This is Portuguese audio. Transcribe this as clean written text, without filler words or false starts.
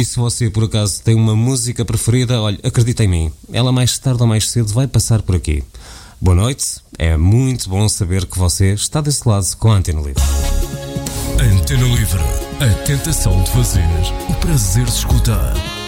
E se você por acaso tem uma música preferida, olha, acredita em mim, ela mais tarde ou mais cedo vai passar por aqui. Boa noite, é muito bom saber que você está desse lado com a Antena Livre. Antena Livre, a tentação de fazer, o prazer de escutar.